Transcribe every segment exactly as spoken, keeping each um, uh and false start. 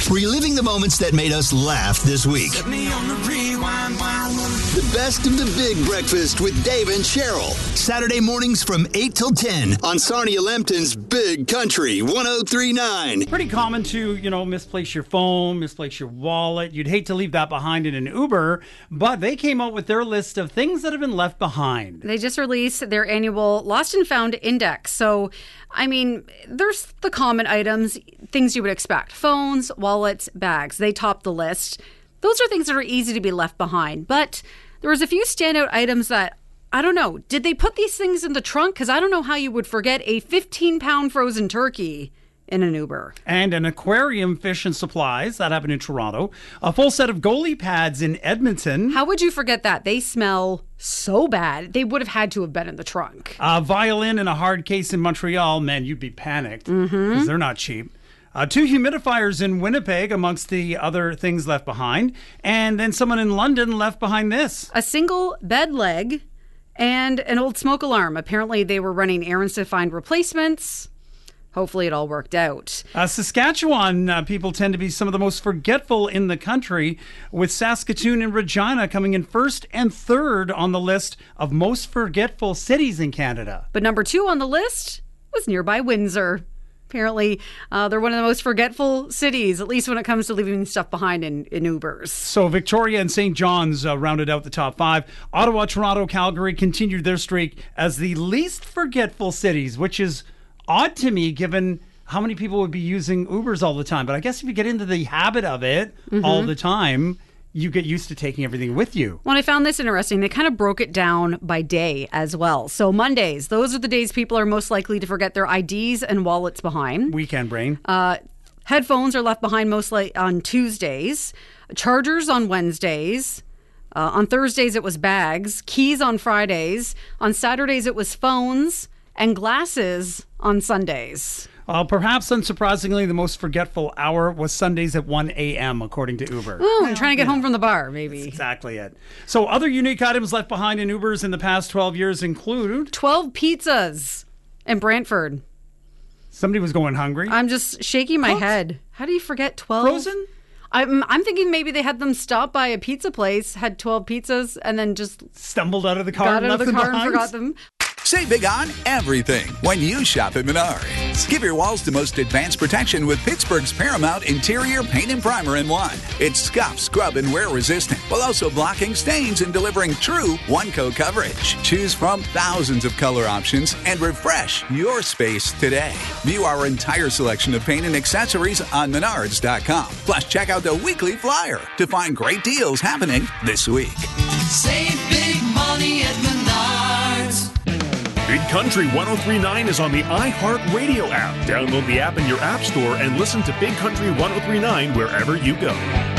reliving the moments that made us laugh this week. Set me on the rewind. The best of the Big Breakfast with Dave and Cheryl. Saturday mornings from eight till ten on Sarnia Lambton's Big Country one oh three point nine. Pretty common to, you know, misplace your phone, misplace your wallet. You'd hate to leave that behind in an Uber, but they came out with their list of things that have been left behind. They just released their annual Lost and Found Index. So, I mean, there's the common items, things you would expect. Phones, wallets, bags. They top the list. Those are things that are easy to be left behind. But there was a few standout items that, I don't know, did they put these things in the trunk? Because I don't know how you would forget a fifteen-pound frozen turkey in an Uber. And an aquarium, fish and supplies. That happened in Toronto. A full set of goalie pads in Edmonton. How would you forget that? They smell so bad. They would have had to have been in the trunk. A violin in a hard case in Montreal. Man, you'd be panicked because Mm-hmm. they're not cheap. Uh, two humidifiers in Winnipeg amongst the other things left behind. And then someone in London left behind this. A single bed leg and an old smoke alarm. Apparently they were running errands to find replacements. Hopefully it all worked out. Uh, Saskatchewan uh, people tend to be some of the most forgetful in the country, with Saskatoon and Regina coming in first and third on the list of most forgetful cities in Canada. But number two on the list was nearby Windsor. Apparently, uh, they're one of the most forgetful cities, at least when it comes to leaving stuff behind in, in Ubers. So Victoria and Saint John's uh, rounded out the top five. Ottawa, Toronto, Calgary continued their streak as the least forgetful cities, which is odd to me given how many people would be using Ubers all the time. But I guess if you get into the habit of it mm-hmm. all the time, you get used to taking everything with you. When I found this interesting, they kind of broke it down by day as well. So Mondays, those are the days people are most likely to forget their I Ds and wallets behind. Weekend brain. Uh, headphones are left behind mostly on Tuesdays. Chargers on Wednesdays. Uh, on Thursdays, it was bags. Keys on Fridays. On Saturdays, it was phones and glasses on Sundays. Uh, perhaps unsurprisingly, the most forgetful hour was Sundays at one a.m., according to Uber. Ooh, I'm trying to get home from the bar, maybe. That's exactly it. So other unique items left behind in Ubers in the past twelve years include... twelve pizzas in Brantford. Somebody was going hungry. I'm just shaking my Cooked? head. How do you forget twelve? Frozen? I'm, I'm thinking maybe they had them stop by a pizza place, had twelve pizzas, and then just... stumbled out of the car got and out left of the them car behind? and forgot them. Save big on everything when you shop at Menards. Give your walls the most advanced protection with Pittsburgh's Paramount Interior Paint and Primer in one. It's scuff, scrub, and wear resistant, while also blocking stains and delivering true one-coat coverage. Choose from thousands of color options and refresh your space today. View our entire selection of paint and accessories on menards dot com. Plus, check out the weekly flyer to find great deals happening this week. Save big money at Menards. Big Country one oh three point nine is on the iHeartRadio app. Download the app in your app store and listen to Big Country one oh three point nine wherever you go.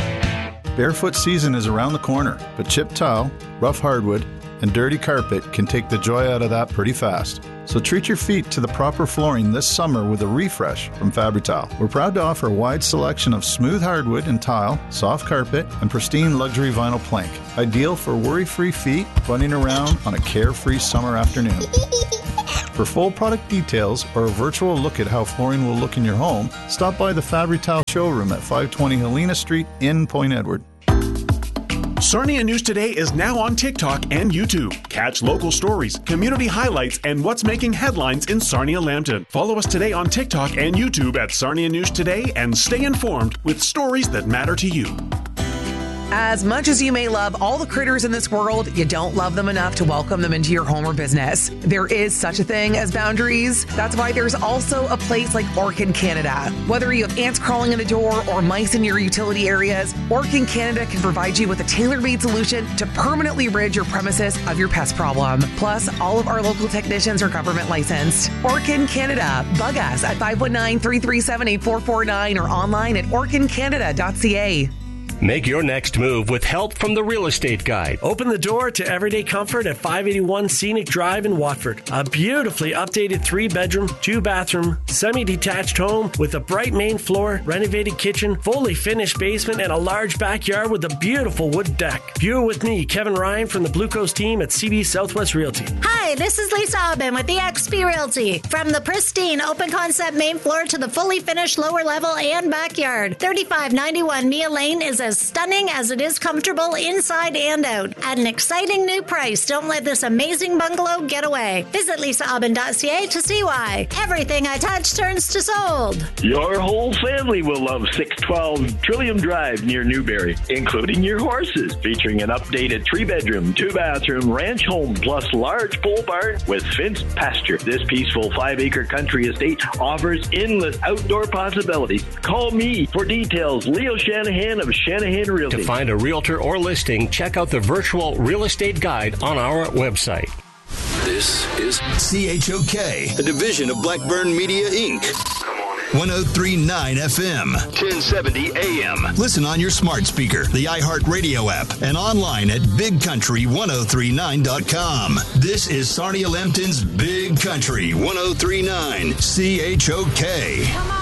Barefoot season is around the corner, but chipped tile, rough hardwood, and dirty carpet can take the joy out of that pretty fast. So treat your feet to the proper flooring this summer with a refresh from Fabri-Tile. We're proud to offer a wide selection of smooth hardwood and tile, soft carpet, and pristine luxury vinyl plank. Ideal for worry-free feet running around on a carefree summer afternoon. For full product details or a virtual look at how flooring will look in your home, stop by the Fabri-Tile showroom at five twenty Helena Street in Point Edward. Sarnia News Today is now on TikTok and YouTube. Catch local stories, community highlights, and what's making headlines in Sarnia Lambton. Follow us today on TikTok and YouTube at Sarnia News Today and stay informed with stories that matter to you. As much as you may love all the critters in this world, you don't love them enough to welcome them into your home or business. There is such a thing as boundaries. That's why there's also a place like Orkin Canada. Whether you have ants crawling in the door or mice in your utility areas, Orkin Canada can provide you with a tailor-made solution to permanently rid your premises of your pest problem. Plus, all of our local technicians are government licensed. Orkin Canada. Bug us at five one nine, three three seven, eight four four nine or online at orkin canada dot c a. Make your next move with help from the Real Estate Guide. Open the door to everyday comfort at five eighty-one Scenic Drive in Watford. A beautifully updated three-bedroom, two-bathroom, semi-detached home with a bright main floor, renovated kitchen, fully finished basement, and a large backyard with a beautiful wood deck. View it with me, Kevin Ryan, from the Blue Coast team at C B Southwest Realty. Hi, this is Lisa Aubin with the X P Realty. From the pristine open-concept main floor to the fully finished lower level and backyard, thirty-five ninety-one Mia Lane is as stunning as it is comfortable inside and out. At an exciting new price, don't let this amazing bungalow get away. Visit lisa aubin dot c a to see why. Everything I touch turns to sold. Your whole family will love six twelve Trillium Drive near Newberry, including your horses, featuring an updated three-bedroom, two-bathroom ranch home plus large pole barn with fenced pasture. This peaceful five-acre country estate offers endless outdoor possibilities. Call me for details. Leo Shanahan of Shanahan Realty. To find a realtor or listing, check out the virtual real estate guide on our website. This is C H O K, a division of Blackburn Media, Incorporated. one oh three point nine F M, ten seventy A M. Listen on your smart speaker, the iHeartRadio app, and online at big country ten thirty-nine dot com. This is Sarnia Lambton's Big Country ten thirty-nine, C H O K. Come on.